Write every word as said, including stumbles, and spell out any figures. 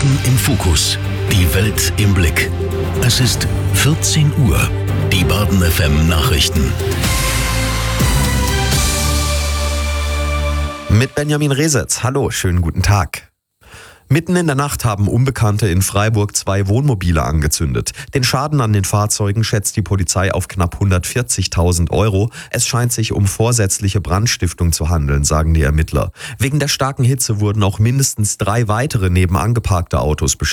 Baden im Fokus. Die Welt im Blick. Es ist vierzehn Uhr. Die Baden F M Nachrichten. Mit Benjamin Resetz. Hallo, schönen guten Tag. Mitten in der Nacht haben Unbekannte in Freiburg zwei Wohnmobile angezündet. Den Schaden an den Fahrzeugen schätzt die Polizei auf knapp hundertvierzigtausend Euro. Es scheint sich um vorsätzliche Brandstiftung zu handeln, sagen die Ermittler. Wegen der starken Hitze wurden auch mindestens drei weitere nebenan geparkte Autos beschädigt.